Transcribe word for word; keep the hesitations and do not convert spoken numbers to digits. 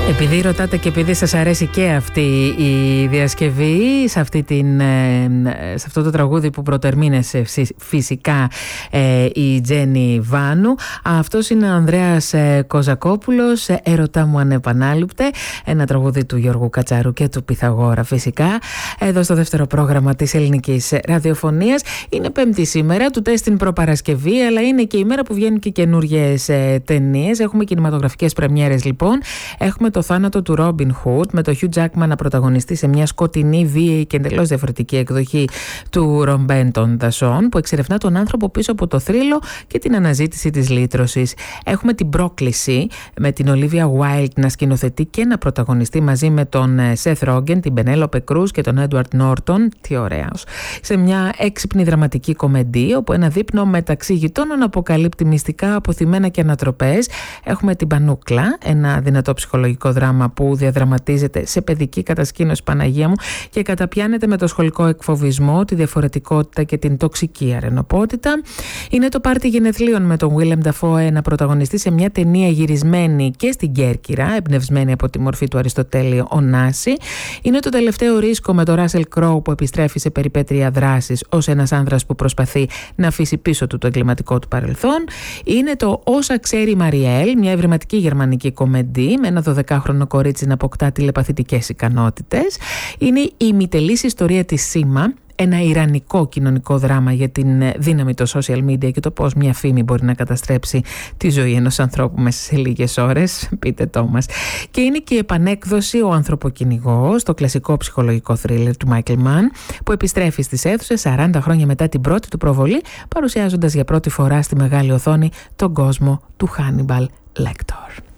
Επειδή ρωτάτε και επειδή σας αρέσει και αυτή η διασκευή, σε, αυτή την, σε αυτό το τραγούδι που πρωτοερμήνεσε φυσικά η Τζέννη Βάνου, αυτός είναι ο Ανδρέας Κοζακόπουλος, «Έρωτά μου ανεπανάληπτε», ένα τραγούδι του Γιώργου Κατσαρού και του Πυθαγόρα φυσικά, εδώ στο δεύτερο πρόγραμμα της ελληνικής ραδιοφωνίας. Είναι Πέμπτη σήμερα, του τεστ την προπαρασκευή, αλλά είναι και η μέρα που βγαίνουν και καινούργιες ταινίες. Έχουμε κινηματογραφικές πρεμιέρες λοιπόν. Έχουμε το θάνατο του Ρόμπιν Χουντ με το Χιου Τζάκμαν να πρωταγωνιστεί σε μια σκοτεινή, βίαιη και εντελώς διαφορετική εκδοχή του Ρομπέν των Δασών, που εξερευνά τον άνθρωπο πίσω από το θρύλο και την αναζήτηση της λύτρωσης. Έχουμε την Πρόκληση με την Ολίβια Γουάιλντ να σκηνοθετεί και να πρωταγωνιστεί μαζί με τον Σεθ Ρόγκεν, την Πενέλοπε Κρούς και τον Έντουαρντ Νόρτον. Τι ωραίος! Σε μια έξυπνη δραματική κομμεντή, όπου ένα δείπνο μεταξύ γειτόνων αποκαλύπτει μυστικά, αποθυμένα και ανατροπές. Έχουμε την Πανούκλα, ένα δυνατό ψυχολογικό δράμα που διαδραματίζεται σε παιδική κατασκήνωση, Παναγία μου, και καταπιάνεται με το σχολικό εκφοβισμό, τη διαφορετικότητα και την τοξική αρενοπότητα. Είναι το πάρτι γενεθλίων με τον Willem Dafoe να πρωταγωνιστεί σε μια ταινία γυρισμένη και στην Κέρκυρα, εμπνευσμένη από τη μορφή του Αριστοτέλη Ωνάση. Είναι το τελευταίο ρίσκο με τον Ράσελ Κρόου, που επιστρέφει σε περιπέτεια δράσης ως ένας άνδρας που προσπαθεί να αφήσει πίσω του το εγκληματικό του παρελθόν. Είναι το Όσα ξέρει η Μαριέλ, μια ευρηματική γερμανική κομμεντή με ένα δωδεκάχρονο κορίτσι να αποκτά τηλεπαθητικές ικανότητες. Είναι η ημιτελής ιστορία της Σίμα, ένα ιρανικό κοινωνικό δράμα για την δύναμη των social media και το πώς μια φήμη μπορεί να καταστρέψει τη ζωή ενός ανθρώπου μέσα σε λίγες ώρες. Πείτε το μας. Και είναι και η επανέκδοση «Ο ανθρωποκυνηγός», το κλασικό ψυχολογικό θρίλερ του Μάικλ Μαν, που επιστρέφει στις αίθουσες σαράντα χρόνια μετά την πρώτη του προβολή, παρουσιάζοντας για πρώτη φορά στη μεγάλη οθόνη τον κόσμο του Χάνιμπαλ Λέκτορ.